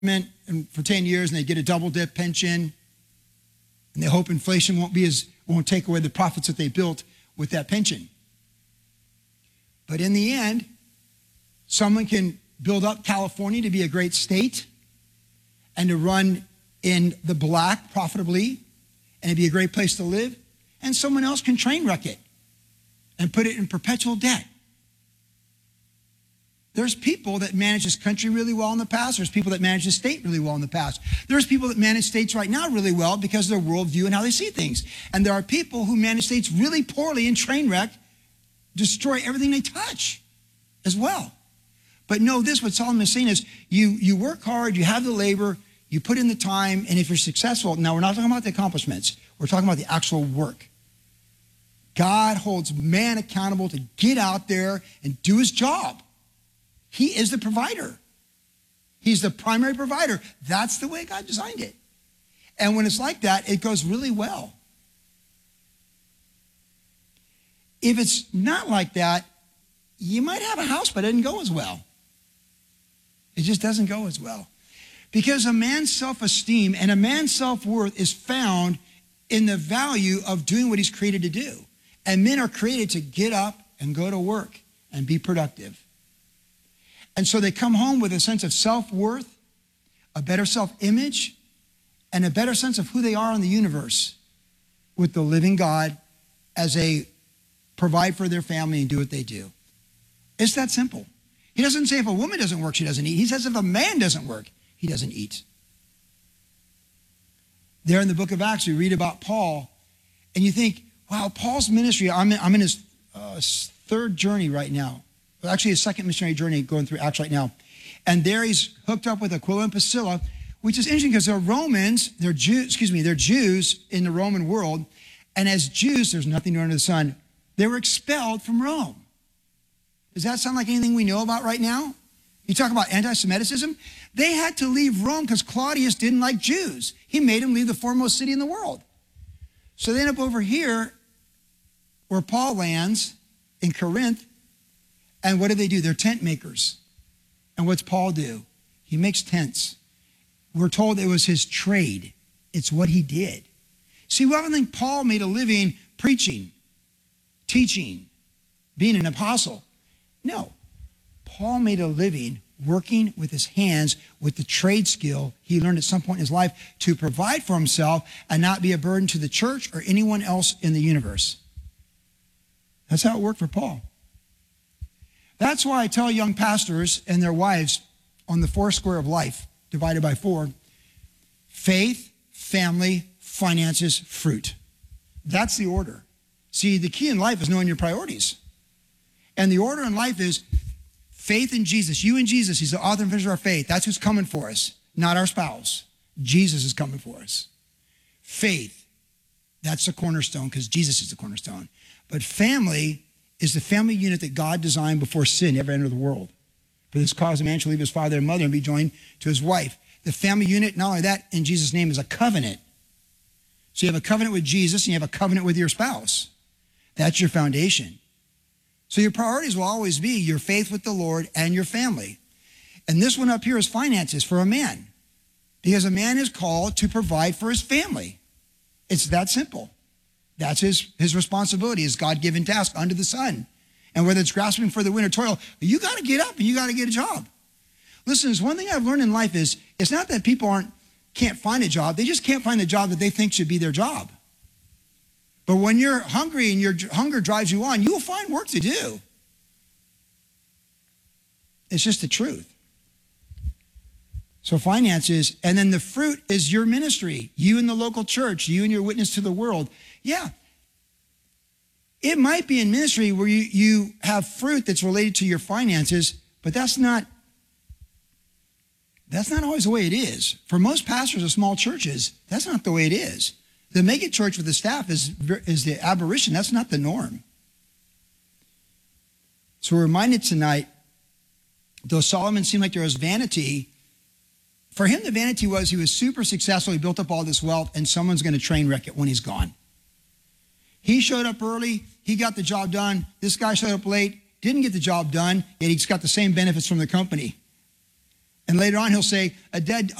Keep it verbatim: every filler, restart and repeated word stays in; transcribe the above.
and for ten years and they get a double dip pension and they hope inflation won't be as won't take away the profits that they built with that pension. But in the end, someone can build up California to be a great state and to run in the black profitably and it'd be a great place to live, and someone else can train wreck it and put it in perpetual debt. There's people that manage this country really well in the past. There's people that manage the state really well in the past. There's people that manage states right now really well because of their worldview and how they see things. And there are people who manage states really poorly and train wreck, destroy everything they touch as well. But know this, what Solomon is saying is you, you work hard, you have the labor, you put in the time, and if you're successful, now we're not talking about the accomplishments, we're talking about the actual work. God holds man accountable to get out there and do his job. He is the provider. He's the primary provider. That's the way God designed it. And when it's like that, it goes really well. If it's not like that, you might have a house, but it doesn't go as well. It just doesn't go as well. Because a man's self-esteem and a man's self-worth is found in the value of doing what he's created to do. And men are created to get up and go to work and be productive. And so they come home with a sense of self-worth, a better self-image, and a better sense of who they are in the universe with the living God as they provide for their family and do what they do. It's that simple. He doesn't say if a woman doesn't work, she doesn't eat. He says if a man doesn't work, he doesn't eat. There in the book of Acts, we read about Paul, and you think, wow, Paul's ministry, I'm in, I'm in his uh, third journey right now. Well, actually, his second missionary journey going through Acts right now. And there he's hooked up with Aquila and Priscilla, which is interesting because they're Romans, they're Jews, excuse me, they're Jews in the Roman world. And as Jews, there's nothing new under the sun. They were expelled from Rome. Does that sound like anything we know about right now? You talk about anti-Semitism? They had to leave Rome because Claudius didn't like Jews. He made them leave the foremost city in the world. So they end up over here where Paul lands in Corinth. And what do they do? They're tent makers. And what's Paul do? He makes tents. We're told it was his trade. It's what he did. See, we often think Paul made a living preaching, teaching, being an apostle. No. Paul made a living working with his hands with the trade skill he learned at some point in his life to provide for himself and not be a burden to the church or anyone else in the universe. That's how it worked for Paul. That's why I tell young pastors and their wives on the four square of life, divided by four, faith, family, finances, fruit. That's the order. See, the key in life is knowing your priorities. And the order in life is faith in Jesus. You and Jesus, he's the author and finisher of our faith. That's who's coming for us, not our spouse. Jesus is coming for us. Faith, that's the cornerstone because Jesus is the cornerstone. But family is the family unit that God designed before sin ever entered the world. For this cause, a man shall leave his father and mother and be joined to his wife. The family unit, not only that, in Jesus' name, is a covenant. So you have a covenant with Jesus and you have a covenant with your spouse. That's your foundation. So your priorities will always be your faith with the Lord and your family. And this one up here is finances for a man. Because a man is called to provide for his family. It's that simple. That's his, his responsibility, his God-given task under the sun. And whether it's grasping for the wind or toil, you got to get up and you got to get a job. Listen, there's one thing I've learned in life is it's not that people aren't can't find a job. They just can't find the job that they think should be their job. But when you're hungry and your hunger drives you on, you'll find work to do. It's just the truth. So finances, and then the fruit is your ministry. You and the local church, you and your witness to the world. Yeah. It might be in ministry where you, you have fruit that's related to your finances, but that's not, that's not always the way it is. For most pastors of small churches, that's not the way it is. The mega church with the staff is, is the aberration. That's not the norm. So we're reminded tonight, though Solomon seemed like there was vanity, for him the vanity was he was super successful. He built up all this wealth, and someone's going to train wreck it when he's gone. He showed up early. He got the job done. This guy showed up late, didn't get the job done, yet he's got the same benefits from the company. And later on, he'll say, a dead